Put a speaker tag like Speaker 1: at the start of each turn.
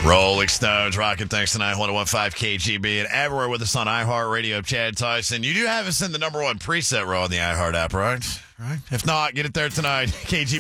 Speaker 1: Rolling Stones, rocking thanks tonight, 101.5 KGB, and everywhere with us on iHeartRadio. Chad Tyson, you do have us in the number one preset row on the iHeart app, right? If not, get it there tonight. KGB